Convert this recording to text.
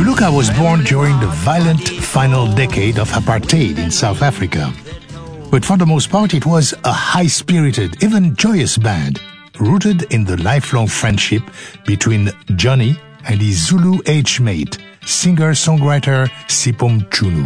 Juluka was born during the violent final decade of apartheid in South Africa. But for the most part, it was a high-spirited, even joyous band, rooted in the lifelong friendship between Johnny and his Zulu age mate, singer-songwriter Sipho Mchunu.